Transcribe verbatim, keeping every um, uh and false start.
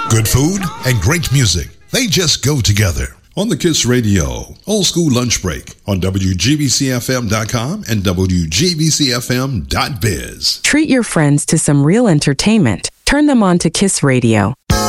Good food and great music, they just go together. On the Kiss Radio, Old School Lunch Break on W G B C F M dot com and W G B C F M dot biz. Treat your friends to some real entertainment. Turn them on to Kiss Radio.